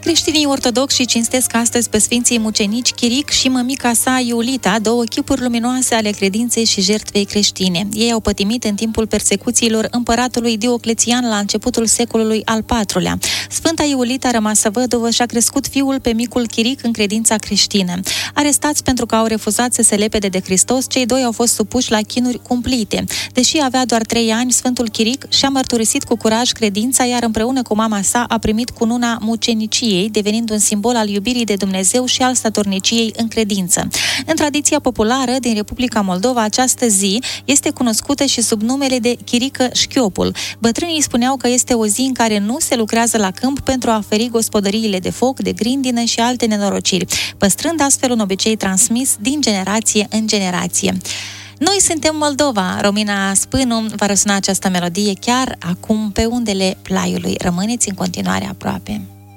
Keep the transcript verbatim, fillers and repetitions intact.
Creștinii ortodoxi cinstesc astăzi pe Sfinții Mucenici Chiric și mămica sa Iulita, două chipuri luminoase ale credinței și jertfei creștine. Ei au pătimit în timpul persecuțiilor împăratului Dioclețian la începutul secolului al patrulea. Sfânta Iulita, rămasă văduvă, și-a crescut fiul pe micul Chiric în credința creștină. Arestați pentru că au refuzat să se lepede de Hristos, cei doi au fost supuși la chinuri cumplite. Deși avea doar trei ani, Sfântul Chiric și-a mărturisit cu curaj credința, iar împreună cu mama sa a primit cununa muceniciei, devenind un simbol al iubirii de Dumnezeu și al statorniciei în credință. În tradiția populară din Republica Moldova, această zi este cunoscută și sub numele de Chirică Șchiopul. Bătrânii spuneau că este o zi în care nu se lucrează la câmp pentru a feri gospodăriile de foc, de grindină și alte nenorociri, păstrând astfel un obicei transmis din generație în generație. Noi suntem Moldova. Romina Spânu va răsuna această melodie chiar acum pe undele Plaiului. Rămâneți în continuare aproape.